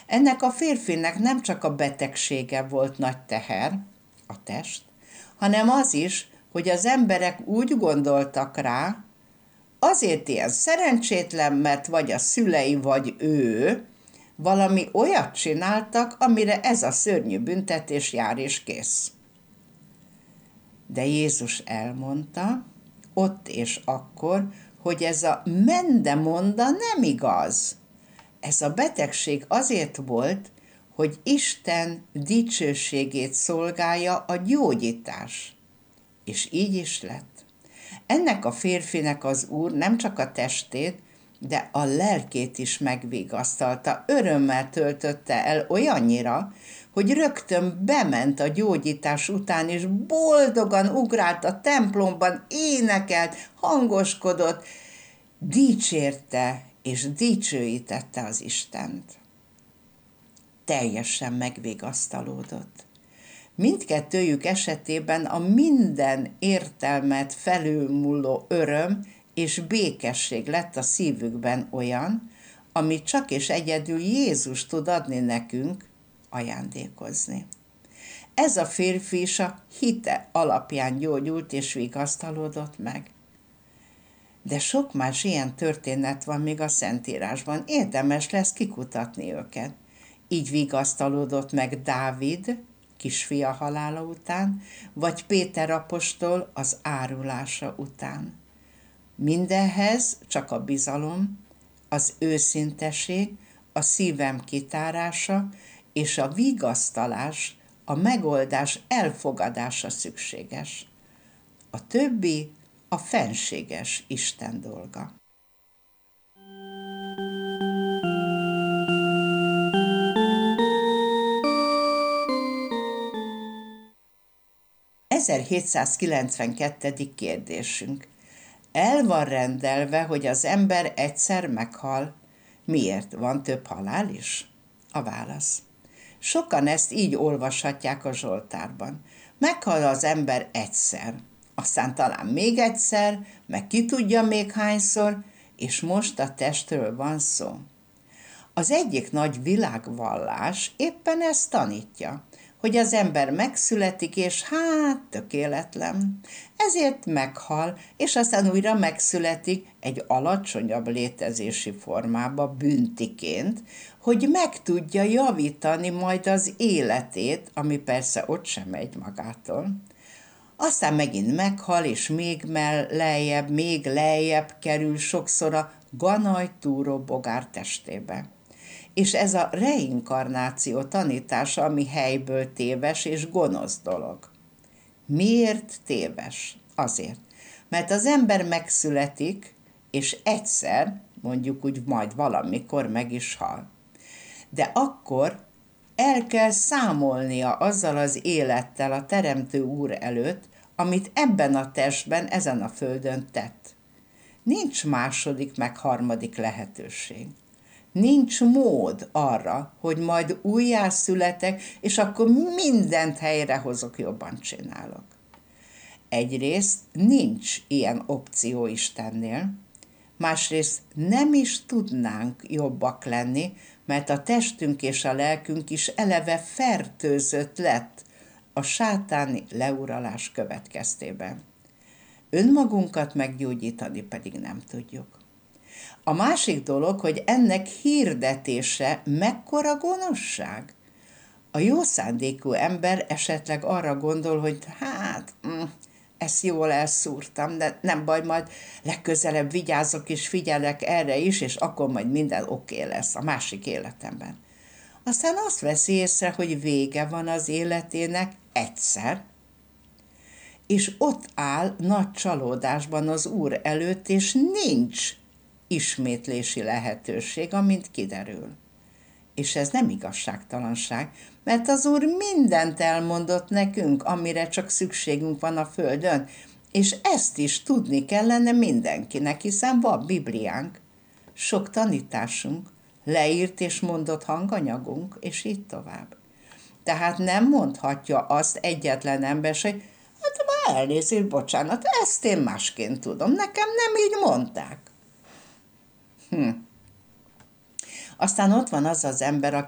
Ennek a férfinek nem csak a betegsége volt nagy teher, a test, hanem az is, hogy az emberek úgy gondoltak rá, azért ilyen szerencsétlen, mert vagy a szülei, vagy ő valami olyat csináltak, amire ez a szörnyű büntetés jár és kész. De Jézus elmondta, ott és akkor, hogy ez a mendemonda nem igaz. Ez a betegség azért volt, hogy Isten dicsőségét szolgálja a gyógyítás. És így is lett. Ennek a férfinek az Úr nem csak a testét, de a lelkét is megvigasztalta, örömmel töltötte el olyannyira, hogy rögtön bement a gyógyítás után, és boldogan ugrált a templomban, énekelt, hangoskodott, dicsérte és dicsőítette az Istent. Teljesen megvigasztalódott. Mindkettőjük esetében a minden értelmet felülmúló öröm és békesség lett a szívükben olyan, amit csak és egyedül Jézus tud adni nekünk, ajándékozni. Ez a férfi is a hite alapján gyógyult és vigasztalódott meg. De sok más ilyen történet van még a Szentírásban, érdemes lesz kikutatni őket. Így vigasztalódott meg Dávid, kisfia halála után, vagy Péter apostol az árulása után. Mindenhez csak a bizalom, az őszinteség, a szívem kitárása és a vigasztalás, a megoldás elfogadása szükséges. A többi a fenséges Isten dolga. (1792. kérdésünk. El van rendelve, hogy az ember egyszer meghal. Miért van több halál is? A válasz. Sokan ezt így olvashatják a Zsoltárban. Meghal az ember egyszer, aztán talán még egyszer, meg ki tudja még hányszor, és most a testről van szó. Az egyik nagy világvallás éppen ezt tanítja, hogy az ember megszületik, és tökéletlen. Ezért meghal, és aztán újra megszületik egy alacsonyabb létezési formába büntiként, hogy meg tudja javítani majd az életét, ami persze ott sem megy magától. Aztán megint meghal, és még lejjebb kerül sokszor a ganajtúró bogár testébe. És ez a reinkarnáció tanítása, ami helyből téves és gonosz dolog. Miért téves? Azért, mert az ember megszületik, és egyszer, mondjuk úgy majd valamikor meg is hal. De akkor el kell számolnia azzal az élettel a Teremtő Úr előtt, amit ebben a testben, ezen a földön tett. Nincs második meg harmadik lehetőség. Nincs mód arra, hogy majd újjászületek, és akkor mindent helyrehozok, jobban csinálok. Egyrészt nincs ilyen opció Istennél, másrészt nem is tudnánk jobbak lenni, mert a testünk és a lelkünk is eleve fertőzött lett a sátáni leuralás következtében. Önmagunkat meggyógyítani pedig nem tudjuk. A másik dolog, hogy ennek hirdetése mekkora gonoszság. A jó szándékú ember esetleg arra gondol, hogy ezt jól elszúrtam, de nem baj, majd legközelebb vigyázok és figyelek erre is, és akkor majd minden oké lesz a másik életemben. Aztán azt veszi észre, hogy vége van az életének egyszer, és ott áll nagy csalódásban az Úr előtt, és nincs ismétlési lehetőség, amint kiderül. És ez nem igazságtalanság, mert az Úr mindent elmondott nekünk, amire csak szükségünk van a földön, és ezt is tudni kellene mindenkinek, hiszen van Bibliánk, sok tanításunk, leírt és mondott hanganyagunk, és így tovább. Tehát nem mondhatja azt egyetlen ember, hogy elnézést, bocsánat, ezt én másként tudom, nekem nem így mondták. Aztán ott van az az ember,